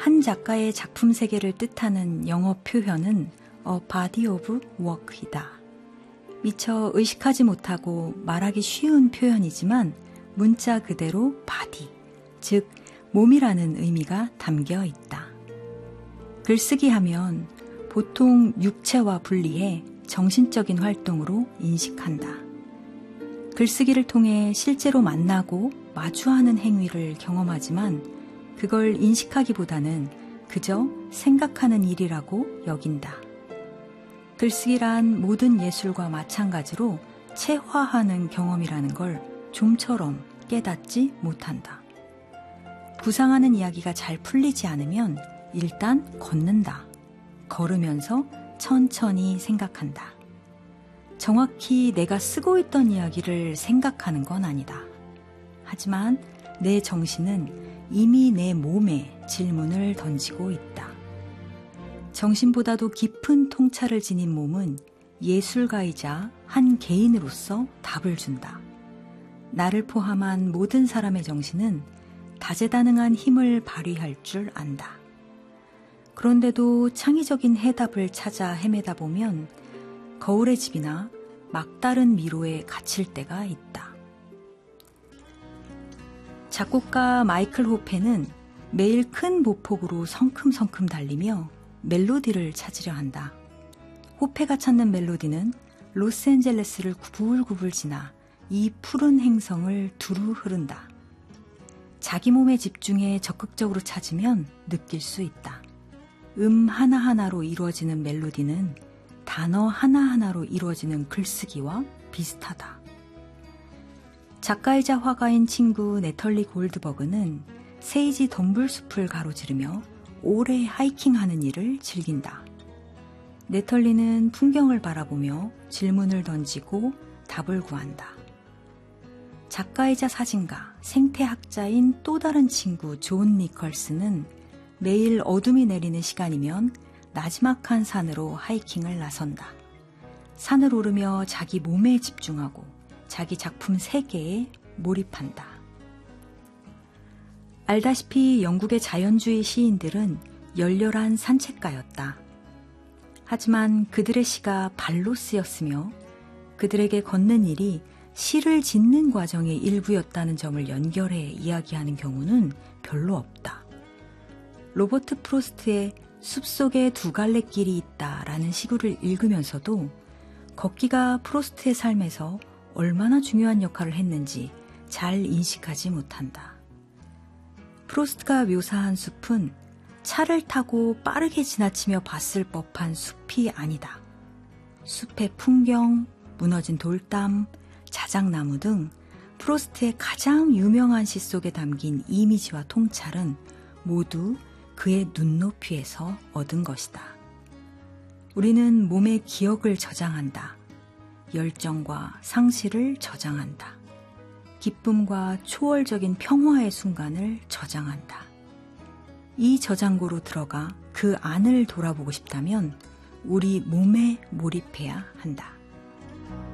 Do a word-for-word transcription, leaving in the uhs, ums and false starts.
한 작가의 작품 세계를 뜻하는 영어 표현은 a body of work이다. 미처 의식하지 못하고 말하기 쉬운 표현이지만 문자 그대로 body, 즉 몸이라는 의미가 담겨 있다. 글쓰기 하면 보통 육체와 분리해 정신적인 활동으로 인식한다. 글쓰기를 통해 실제로 만나고 마주하는 행위를 경험하지만 그걸 인식하기보다는 그저 생각하는 일이라고 여긴다. 글쓰기란 모든 예술과 마찬가지로 체화하는 경험이라는 걸 좀처럼 깨닫지 못한다. 구상하는 이야기가 잘 풀리지 않으면 일단 걷는다. 걸으면서 천천히 생각한다. 정확히 내가 쓰고 있던 이야기를 생각하는 건 아니다. 하지만 내 정신은 이미 내 몸에 질문을 던지고 있다. 정신보다도 깊은 통찰을 지닌 몸은 예술가이자 한 개인으로서 답을 준다. 나를 포함한 모든 사람의 정신은 다재다능한 힘을 발휘할 줄 안다. 그런데도 창의적인 해답을 찾아 헤매다 보면 거울의 집이나 막다른 미로에 갇힐 때가 있다. 작곡가 마이클 호페는 매일 큰 보폭으로 성큼성큼 달리며 멜로디를 찾으려 한다. 호페가 찾는 멜로디는 로스앤젤레스를 구불구불 지나 이 푸른 행성을 두루 흐른다. 자기 몸에 집중해 적극적으로 찾으면 느낄 수 있다. 음 하나하나로 이루어지는 멜로디는 단어 하나하나로 이루어지는 글쓰기와 비슷하다. 작가이자 화가인 친구 네털리 골드버그는 세이지 덤불숲을 가로지르며 오래 하이킹하는 일을 즐긴다. 네털리는 풍경을 바라보며 질문을 던지고 답을 구한다. 작가이자 사진가, 생태학자인 또 다른 친구 존 니컬스는 매일 어둠이 내리는 시간이면 나지막한 산으로 하이킹을 나선다. 산을 오르며 자기 몸에 집중하고 자기 작품 세계에 몰입한다. 알다시피 영국의 자연주의 시인들은 열렬한 산책가였다. 하지만 그들의 시가 발로 쓰였으며 그들에게 걷는 일이 시를 짓는 과정의 일부였다는 점을 연결해 이야기하는 경우는 별로 없다. 로버트 프로스트의 숲속에 두 갈래 길이 있다라는 시구를 읽으면서도 걷기가 프로스트의 삶에서 얼마나 중요한 역할을 했는지 잘 인식하지 못한다. 프로스트가 묘사한 숲은 차를 타고 빠르게 지나치며 봤을 법한 숲이 아니다. 숲의 풍경, 무너진 돌담, 자작나무 등 프로스트의 가장 유명한 시 속에 담긴 이미지와 통찰은 모두 그의 눈높이에서 얻은 것이다. 우리는 몸의 기억을 저장한다. 열정과 상실을 저장한다. 기쁨과 초월적인 평화의 순간을 저장한다. 이 저장고로 들어가 그 안을 돌아보고 싶다면 우리 몸에 몰입해야 한다.